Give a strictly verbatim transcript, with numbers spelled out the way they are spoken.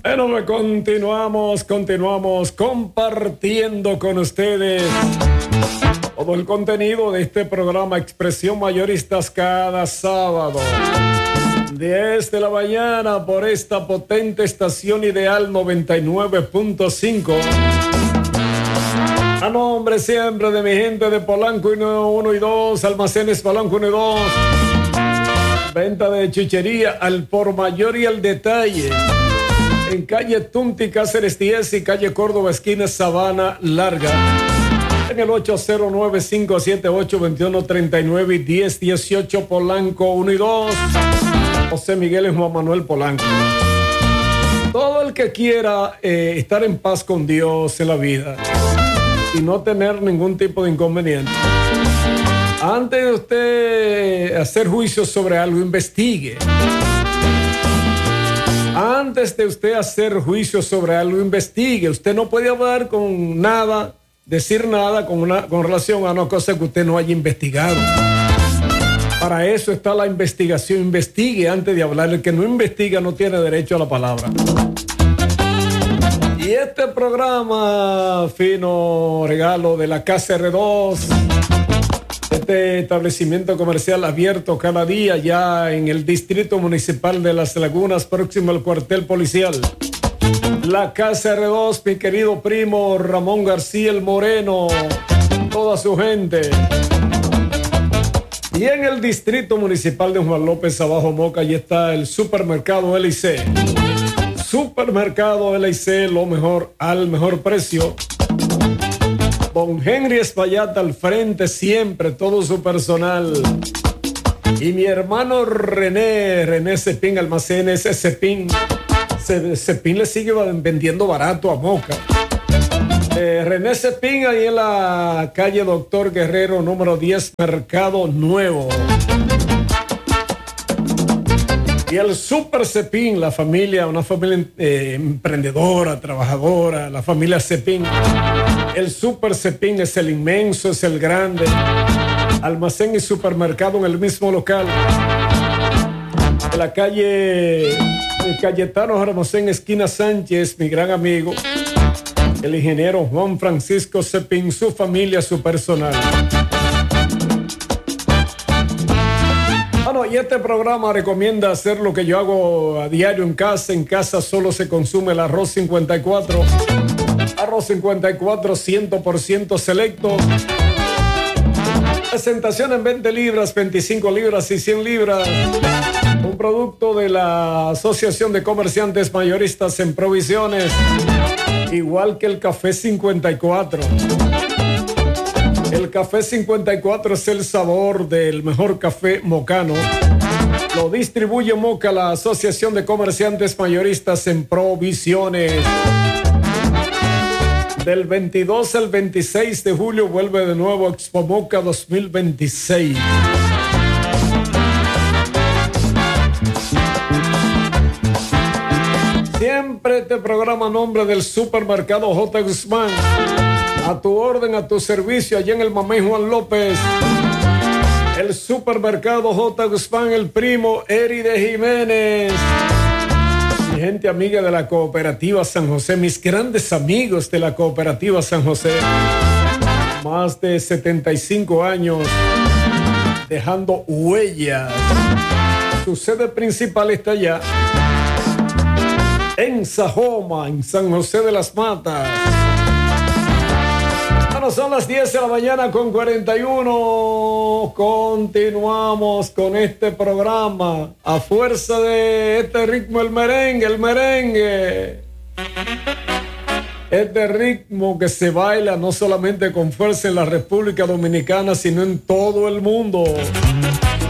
Bueno, pues continuamos, continuamos compartiendo con ustedes todo el contenido de este programa Expresión Mayoristas cada sábado. diez de la mañana por esta potente estación Ideal noventa y nueve punto cinco. A nombre siempre de mi gente de Polanco uno y dos, Almacenes Polanco uno y dos. Venta de chuchería al por mayor y al detalle. En calle Tunti, Cáceres diez y calle Córdoba, esquina Sabana Larga. En el ocho cero nueve, cinco siete ocho, dos uno tres nueve y diez dieciocho Polanco uno y dos. José Miguel y Juan Manuel Polanco. Todo el que quiera eh, estar en paz con Dios en la vida y no tener ningún tipo de inconveniente, antes de usted hacer juicios sobre algo, investigue. Antes de usted hacer juicios sobre algo, investigue. Usted no puede hablar con nada, decir nada con, una, con relación a una cosa que usted no haya investigado. Para eso está la investigación. Investigue antes de hablar. El que no investiga no tiene derecho a la palabra. Y este programa, fino regalo de la Casa R dos, este establecimiento comercial abierto cada día ya en el Distrito Municipal de Las Lagunas, próximo al cuartel policial. La Casa R dos, mi querido primo Ramón García el Moreno, toda su gente. Y en el Distrito Municipal de Juan López, abajo Moca, allí está el Supermercado L I C. Supermercado L I C, lo mejor al mejor precio. Don Henry Espaillat al frente siempre, todo su personal. Y mi hermano René, René Cepín, Almacenes Cepín. Cepín le sigue vendiendo barato a Moca. Eh, René Cepín, ahí en la calle Doctor Guerrero, número diez, Mercado Nuevo. Y el Super Cepín, la familia, una familia eh, emprendedora, trabajadora, la familia Cepín. El Super Cepín es el inmenso, es el grande. Almacén y supermercado en el mismo local. En la calle Cayetano Almacén, esquina Sánchez, mi gran amigo, el ingeniero Juan Francisco Cepín, su familia, su personal. Bueno, y este programa recomienda hacer lo que yo hago a diario en casa. En casa solo se consume el arroz cincuenta y cuatro. Arroz cincuenta y cuatro, cien por ciento selecto. Presentación en veinte libras, veinticinco libras y cien libras. Un producto de la Asociación de Comerciantes Mayoristas en Provisiones. Igual que el café cincuenta y cuatro. El café cincuenta y cuatro es el sabor del mejor café mocano. Lo distribuye Moca, la Asociación de Comerciantes Mayoristas en Provisiones. Del veintidós al veintiséis de julio vuelve de nuevo Expo Moca dos mil veintiséis. Siempre este programa a nombre del Supermercado J. Guzmán. A tu orden, a tu servicio, allá en el Mamey Juan López. El Supermercado J. Guzmán, el primo Eri de Jiménez. Mi gente amiga de la Cooperativa San José, mis grandes amigos de la Cooperativa San José. Más de setenta y cinco años dejando huellas. Su sede principal está allá en Sajoma, en San José de las Matas. Bueno, son las diez de la mañana con cuarenta y uno. Continuamos con este programa a fuerza de este ritmo, el merengue, el merengue. Este ritmo que se baila no solamente con fuerza en la República Dominicana, sino en todo el mundo.